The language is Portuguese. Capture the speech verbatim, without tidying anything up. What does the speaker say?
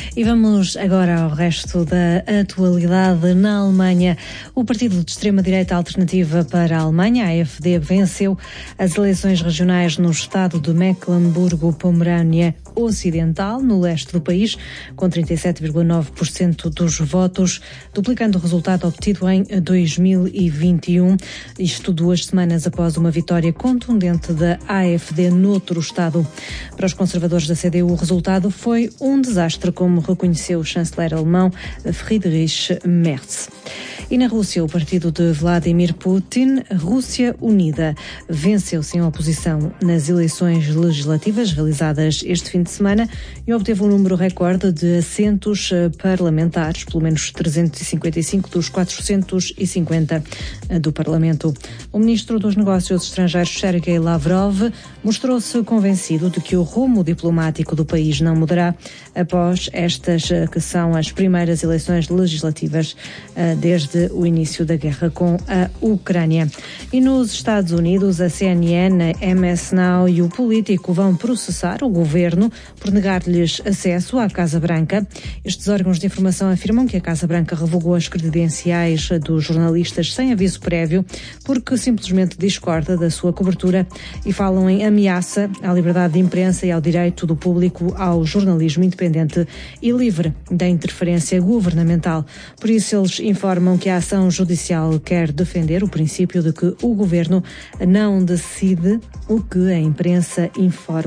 E vamos agora ao resto da atualidade. Na Alemanha, o partido de extrema-direita Alternativa para a Alemanha, a AfD, venceu as eleições regionais no estado de Mecklemburgo-Pomerânia Ocidental, no leste do país, com trinta e sete vírgula nove por cento dos votos, duplicando o resultado obtido em dois mil e vinte e um, isto duas semanas após uma vitória contundente da AfD noutro estado. Para os conservadores da C D U, o resultado foi um desastre, como reconheceu o chanceler alemão Friedrich Merz. E na Rússia, o partido de Vladimir Putin, Rússia Unida, venceu sem oposição nas eleições legislativas realizadas este fim de semana e obteve um número recorde de assentos parlamentares, pelo menos trezentos e cinquenta e cinco dos quatrocentos e cinquenta do Parlamento. O ministro dos Negócios Estrangeiros, Sergei Lavrov, mostrou-se convencido de que o rumo diplomático do país não mudará após estas que são as primeiras eleições legislativas desde o início da guerra com a Ucrânia. E nos Estados Unidos, a C N N, a M S Now e o Político vão processar o governo por negar-lhes acesso à Casa Branca. Estes órgãos de informação afirmam que a Casa Branca revogou as credenciais dos jornalistas sem aviso prévio porque simplesmente discorda da sua cobertura e falam em ameaça à liberdade de imprensa e ao direito do público ao jornalismo independente e livre da interferência governamental. Por isso, eles informam que a ação judicial quer defender o princípio de que o governo não decide o que a imprensa informa.